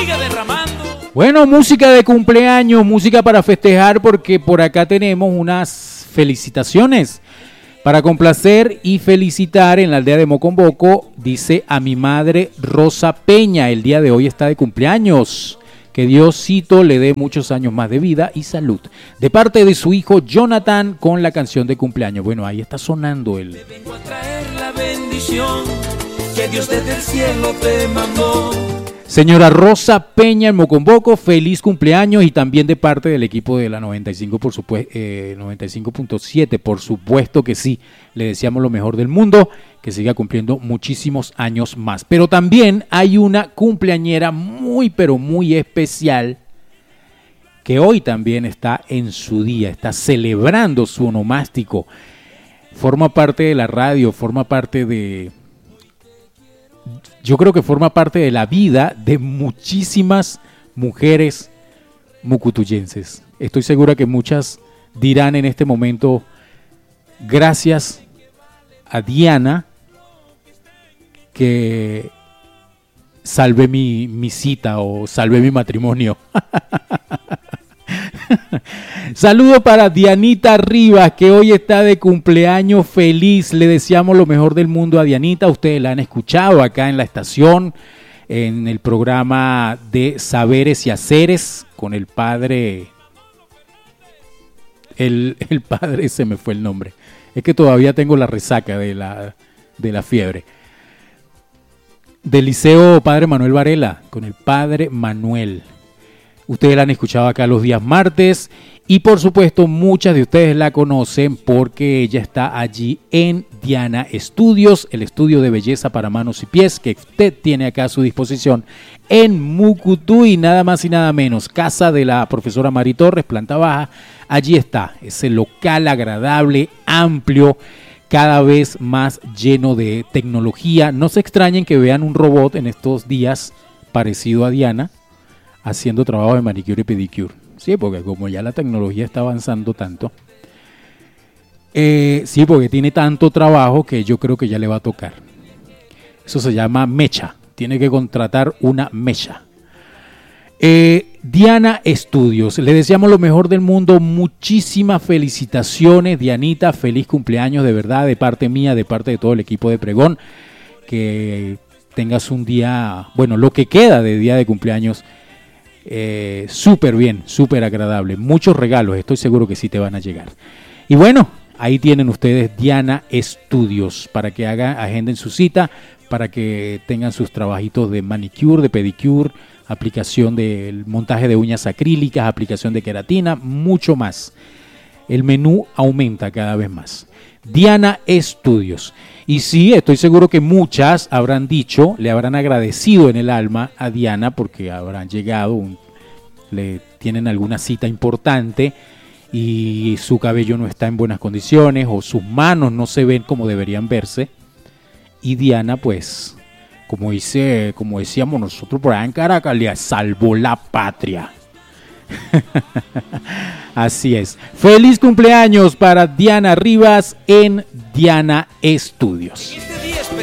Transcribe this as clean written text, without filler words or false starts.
siga derramando. Bueno, música de cumpleaños, música para festejar, porque por acá tenemos unas felicitaciones. Para complacer y felicitar en la aldea de Mocomboco, dice a mi madre Rosa Peña, el día de hoy está de cumpleaños. Que Diosito le dé muchos años más de vida y salud. De parte de su hijo Jonathan con la canción de cumpleaños. Bueno, ahí está sonando el... Te vengo a traer la bendición que Dios desde el cielo te mandó. Señora Rosa Peña en Mocomboco, feliz cumpleaños, y también de parte del equipo de la 95, por supuesto, 95.7, por supuesto que sí, le deseamos lo mejor del mundo, que siga cumpliendo muchísimos años más. Pero también hay una cumpleañera muy, pero muy especial, que hoy también está en su día, está celebrando su onomástico, forma parte de la radio, forma parte de... Yo creo que forma parte de la vida de muchísimas mujeres mucutuyenses. Estoy segura que muchas dirán en este momento, gracias a Diana, que salvé mi cita o salvé mi matrimonio. Saludo para Dianita Rivas, que hoy está de cumpleaños feliz. Le deseamos lo mejor del mundo a Dianita. Ustedes la han escuchado acá en la estación, en el programa de Saberes y Haceres, con el padre... El padre, se me fue el nombre. Es que todavía tengo la resaca de la fiebre. Del Liceo Padre Manuel Varela, con el padre Manuel. Ustedes la han escuchado acá los días martes y por supuesto muchas de ustedes la conocen porque ella está allí en Diana Estudios, el estudio de belleza para manos y pies que usted tiene acá a su disposición en Mucutuy, nada más y nada menos, casa de la profesora Mari Torres, planta baja. Allí está, ese local agradable, amplio, cada vez más lleno de tecnología. No se extrañen que vean un robot en estos días parecido a Diana, haciendo trabajo de manicure y pedicure. Sí, porque como ya la tecnología está avanzando tanto, sí, porque tiene tanto trabajo que yo creo que ya le va a tocar. Eso se llama mecha. Tiene que contratar una mecha. Diana Estudios, le deseamos lo mejor del mundo. Muchísimas felicitaciones, Dianita. Feliz cumpleaños, de verdad, de parte mía, de parte de todo el equipo de Pregón. Que tengas un día, bueno, lo que queda de día de cumpleaños, súper bien, súper agradable. Muchos regalos, estoy seguro que sí te van a llegar. Y bueno, ahí tienen ustedes Diana Estudios para que agenden su cita, para que tengan sus trabajitos de manicure, de pedicure, aplicación del montaje de uñas acrílicas, aplicación de queratina, mucho más. El menú aumenta cada vez más. Diana Estudios. Y sí, estoy seguro que muchas habrán dicho, le habrán agradecido en el alma a Diana porque habrán llegado, le tienen alguna cita importante y su cabello no está en buenas condiciones o sus manos no se ven como deberían verse. Y Diana, pues, como decíamos nosotros por allá en Caracas, le salvó la patria. Así es. Feliz cumpleaños para Diana Rivas en Diana Estudios. Este día especial